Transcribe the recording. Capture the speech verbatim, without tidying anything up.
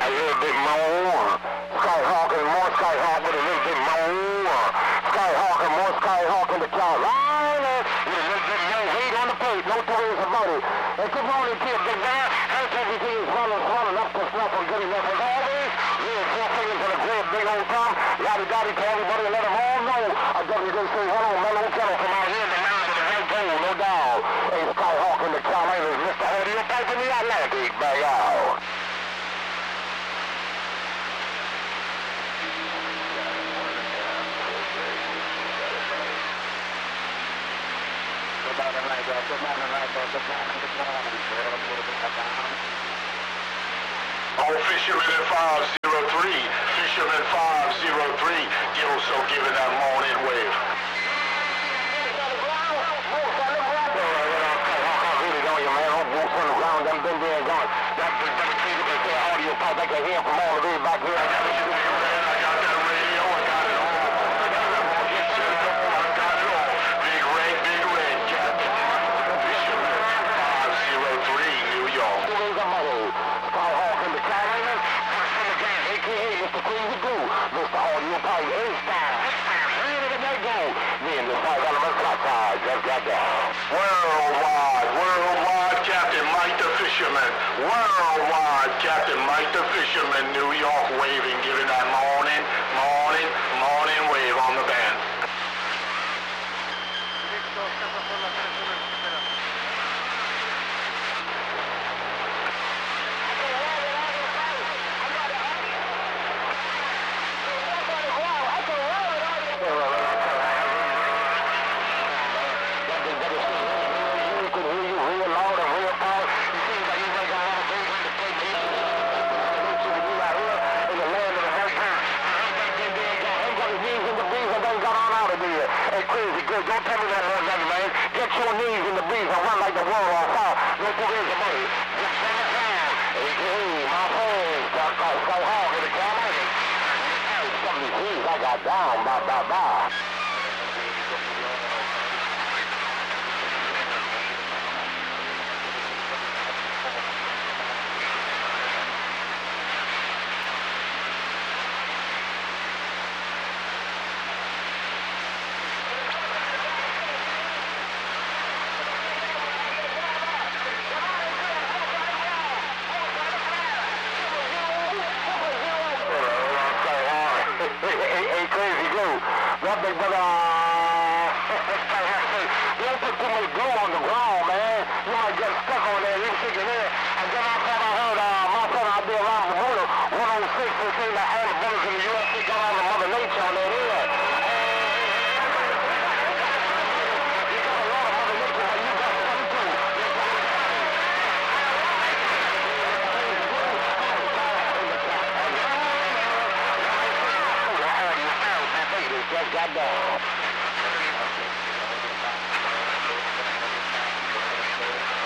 A little bit more. Skyhawk and more Skyhawk with a little bit more. Skyhawk and more Skyhawk in the Carolina with a little bit more weight on the plate. No two ways about it. And come on in here, big man. As everything is running, running up to snuff and good enough as always. We're four fingers for the great big old Tom. Yaddy daddy to everybody, let them all know. I W J say hello, mellow kettle from out here in the mountains of the Red Bull, no doubt. Hey, Skyhawk in the Carolina is Mister Audio back in the Atlantic, back out. Oh, Fisherman at five zero three, Fisherman five zero three, you also giving that morning wave. I can hear from all the way back here. I got that radio, I got it all. I got it all. Big red, big red, Captain. Fisherman five zero three, New York. Skyhawk in the Carolina, first in the game, A K A Mister Crazy Blue, Mister Audio Pipe, A-Style, ready to make go. Me and the five element outside, just got down. Worldwide, worldwide, Captain Mike the Fisherman. Worldwide, Captain Mike the Fisherman, New York waving, giving that morning, morning, morning wave on the band. Crazy good, don't tell me that whole nothing, man. Get your knees in the breeze and run like the world on fire. No two ways about it. Just turn it down. A K A my friends, got so hard with the Carolina. Some of these knees I got down, bye, bye, bye. Hey, Crazy Glue, that big brother, don't put too much glue on the ground, man. You might get stuck on there, you're sticking in. And then I thought I heard, uh, my son out there around the border, one oh six, they say that all the brothers in the U S A got all the Mother Nature on their ear. You got a lot of Mother Nature, but you got some too. Just got down.